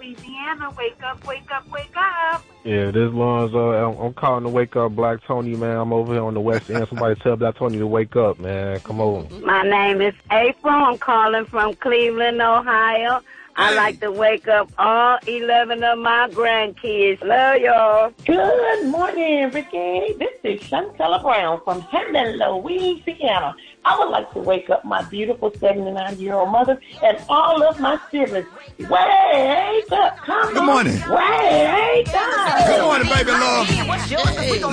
Louisiana. Wake up, wake up, wake up. Yeah, this Lonzo. I'm calling to wake up Black Tony, man. I'm over here on the West End. Somebody tell Black Tony to wake up, man. Come on. My name is April. I'm calling from Cleveland, Ohio. I like to wake up all 11 of my grandkids. Love y'all. Good morning, Ricky. This is Shantella Brown from Hammond, Louisiana. I would like to wake up my beautiful 79-year-old mother and all of my siblings. Wake up. Come Good morning. Wake up. Good morning, baby love.